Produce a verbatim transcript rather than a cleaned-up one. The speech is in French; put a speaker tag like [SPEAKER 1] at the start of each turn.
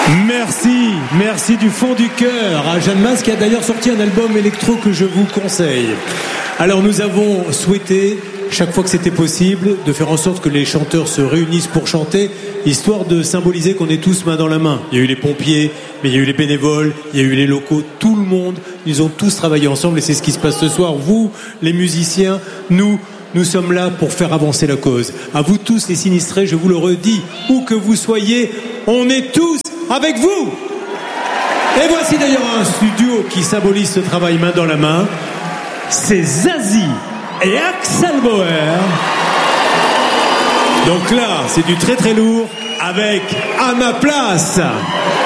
[SPEAKER 1] Merci, merci du fond du cœur à Jeanne Mas qui a d'ailleurs sorti un album électro que je vous conseille. Alors nous avons souhaité, chaque fois que c'était possible, de faire en sorte que les chanteurs se réunissent pour chanter, histoire de symboliser qu'on est tous main dans la main. Il y a eu les pompiers, mais il y a eu les bénévoles, il y a eu les locaux, tout le monde, ils ont tous travaillé ensemble et c'est ce qui se passe ce soir. Vous, les musiciens, nous, nous sommes là pour faire avancer la cause. À vous tous les sinistrés, je vous le redis, où que vous soyez, on est tous avec vous. Et voici d'ailleurs un studio qui symbolise ce travail main dans la main. C'est Zazie et Axel Bauer. Donc là, c'est du très très lourd avec À ma place.